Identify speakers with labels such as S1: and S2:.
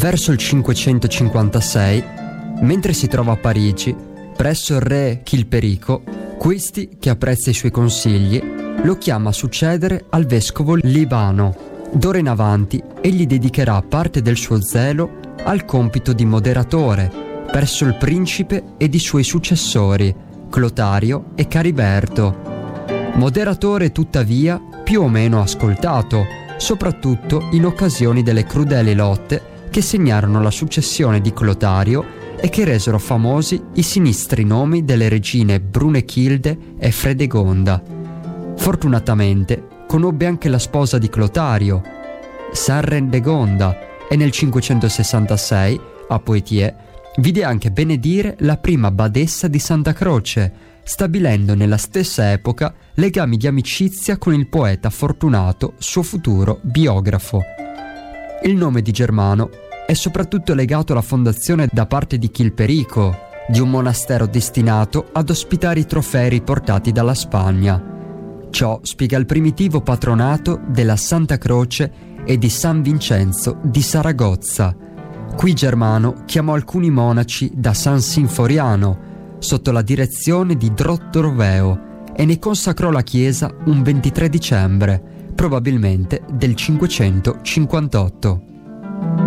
S1: Verso il 556, mentre si trova a Parigi, presso il re Chilperico, questi, che apprezza i suoi consigli, lo chiama a succedere al vescovo Libano. D'ora in egli dedicherà parte del suo zelo al compito di moderatore presso il principe ed i suoi successori, Clotario e Cariberto. Moderatore tuttavia più o meno ascoltato, soprattutto in occasione delle crudeli lotte che segnarono la successione di Clotario e che resero famosi i sinistri nomi delle regine Brunechilde e Fredegonda. Fortunatamente conobbe anche la sposa di Clotario, Sarrendegonda, e nel 566, a Poitiers, vide anche benedire la prima badessa di Santa Croce, stabilendo nella stessa epoca legami di amicizia con il poeta Fortunato, suo futuro biografo. Il nome di Germano è soprattutto legato alla fondazione da parte di Chilperico di un monastero destinato ad ospitare i trofei riportati dalla Spagna. Ciò spiega il primitivo patronato della Santa Croce e di San Vincenzo di Saragozza. Qui Germano chiamò alcuni monaci da San Sinforiano sotto la direzione di Drottoroveo e ne consacrò la chiesa un 23 dicembre, probabilmente del 558.